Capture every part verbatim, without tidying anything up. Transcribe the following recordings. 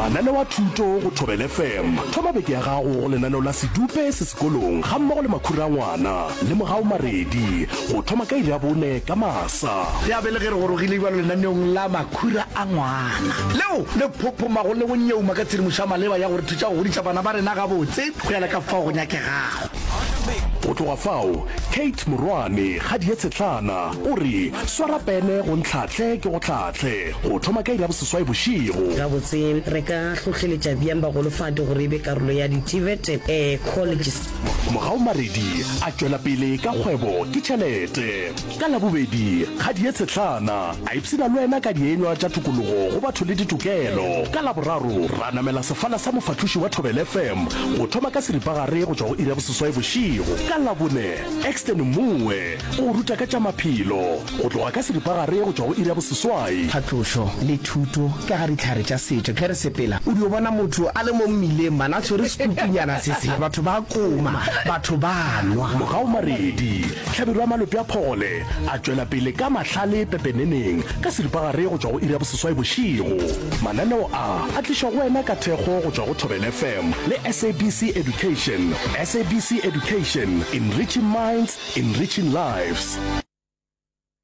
mananeo a thuto go Thobela F M. Thoma beke ya gago go lenaneo la sedupe se sekolong ga mmogo le makhura ngwana le Mogao Maredi go thoma ka iri ya bone ka masa. Ya bele ge re go rogile ba lenaneong la makhura a ngwana leo le phophomago le go nyeuma ka tshedimošo maleba ya gore thuša go godisa bana ba rena ga botse go ya le ka fao go nyakegago. Go tloga fao Kate Morwane ga di etsetlana o re swara pene go ntlhatlhe ke go tlhatlhe go thoma ka iri ya boseswai bošigo. Ga botse re ka tlhotlheletša bjang bagolofadi gore e be karolo ya di-T V E T eh colleges. Mogao Maredi a tšwela pele ka kgwebo ke tšhelete. Ka labobedi ga di etsetlana a ipsina le wena ka dienywa tša tokologo go batho le ditokelo. Ka laboraro ra namela sefala sa mofatloši wa Thobela F M go thoma ka seripagare go tšwa go iri ya boseswai bošigo. Ka labone Exton Mmuwe o ruta ka tša maphelo go tloga ka seripagare go tšwa go iri ya boseswai. Phatlošo le thuto ka ga ditlhare tša setšo ge re sepela o dio bona motho a le mo mmileng bana tshwere sekupunyana se se batho ba koma batho ba nwa. Mogao Maredi tlhabelwa malope a phole a tšwela pele ka mahlale pepeneneng ka seripagare go tšwa go iri ya boseswai bošigo. Mananeo a a tliša go wena ka thekgo go tšwa go Thobela F M le S A B C Education. S A B C Education, enriching minds, enriching lives.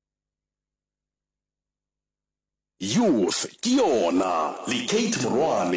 Youth ke yona le Kate Morwane.